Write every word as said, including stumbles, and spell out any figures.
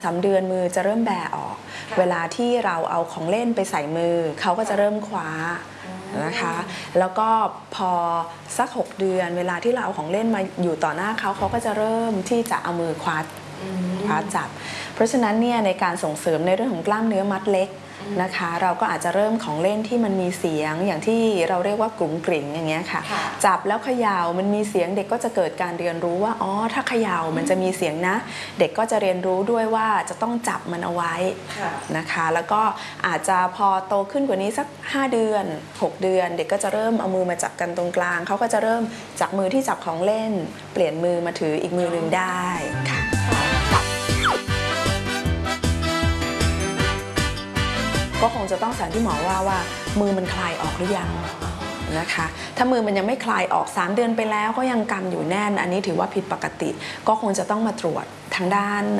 สามเดือนมือจะเริ่มแบออกเวลาที่เราเอาของเล่นไปใส่มือเขาก็จะเริ่มคว้านะคะแล้วก็พอสักหกเดือนเวลาที่เราเอาของเล่นมาอยู่ต่อหน้าเขาเขาก็จะเริ่มที่จะเอามือคว้าคว้าจับเพราะฉะนั้นเนี่ยในการส่งเสริมในเรื่องของกล้ามเนื้อมัดเล็กนะคะเราก็อาจจะเริ่มของเล่นที่มันมีเสียงอย่างที่เราเรียกว่ากรุ่งกริ่งอย่างเงี้ยค่ะจับแล้วเขย่ามันมีเสียงเด็กก็จะเกิดการเรียนรู้ว่าอ๋อถ้าเขย่ามันจะมีเสียงนะเด็กก็จะเรียนรู้ด้วยว่าจะต้องจับมันเอาไว้นะคะแล้วก็อาจจะพอโตขึ้นกว่านี้สักห้าเดือนหกเดือนเด็กก็จะเริ่มเอามือมาจับกันตรงกลางเขาก็จะเริ่มจากมือที่จับของเล่นเปลี่ยนมือมาถืออีกมือหนึ่งได้ค่ะก็คงจะต้องสารที่หมอว่าว่ามือมันคลายออกหรือยังนะคะถ้ามือมันยังไม่คลายออกสามเดือนไปแล้วก็ยังกำอยู่แน่นอันนี้ถือว่าผิดปกติก็คงจะต้องมาตรวจทางด้าน